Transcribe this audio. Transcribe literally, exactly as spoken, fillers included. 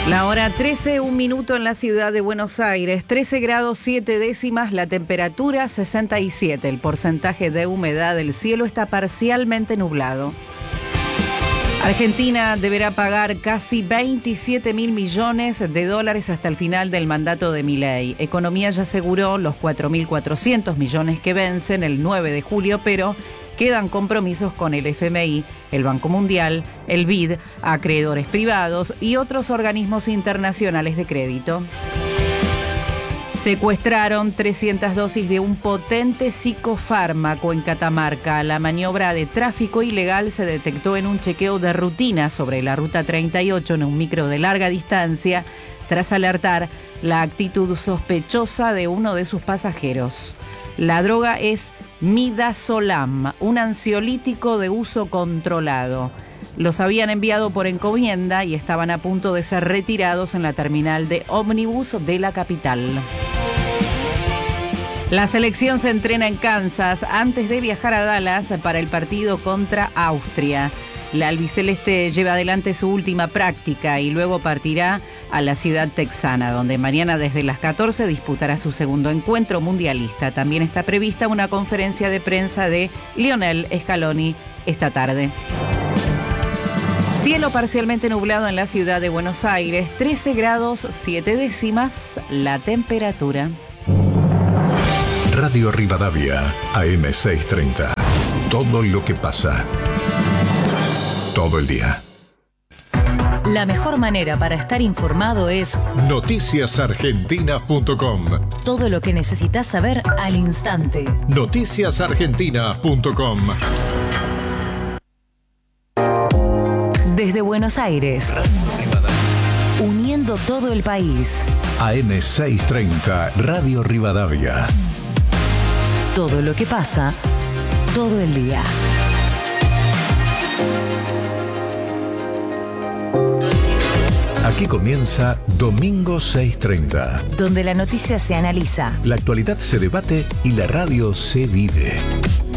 La hora trece, un minuto en la ciudad de Buenos Aires, trece grados siete décimas, la temperatura sesenta y siete, el porcentaje de humedad del cielo está parcialmente nublado. Argentina deberá pagar casi veintisiete mil millones de dólares hasta el final del mandato de Milei. Economía ya aseguró los cuatro mil cuatrocientos millones que vencen el nueve de julio, pero quedan compromisos con el F M I, el Banco Mundial, el B I D, acreedores privados y otros organismos internacionales de crédito. Secuestraron trescientas dosis de un potente psicofármaco en Catamarca. La maniobra de tráfico ilegal se detectó en un chequeo de rutina sobre la ruta treinta y ocho en un micro de larga distancia, tras alertar la actitud sospechosa de uno de sus pasajeros. La droga es midazolam, un ansiolítico de uso controlado. Los habían enviado por encomienda y estaban a punto de ser retirados en la terminal de ómnibus de la capital. La selección se entrena en Kansas antes de viajar a Dallas para el partido contra Austria. La albiceleste lleva adelante su última práctica y luego partirá a la ciudad texana, donde mañana desde las catorce disputará su segundo encuentro mundialista. También está prevista una conferencia de prensa de Lionel Scaloni esta tarde. Cielo parcialmente nublado en la ciudad de Buenos Aires, trece grados siete décimas la temperatura. Radio Rivadavia, A M seiscientos treinta. Todo lo que pasa. Todo el día. La mejor manera para estar informado es noticias argentinas punto com. Todo lo que necesitas saber al instante. noticias argentinas punto com. Desde Buenos Aires, uniendo todo el país. A M seiscientos treinta, Radio Rivadavia. Todo lo que pasa, todo el día. Aquí comienza Domingo seiscientos treinta. Donde la noticia se analiza, La actualidad se debate y la radio se vive.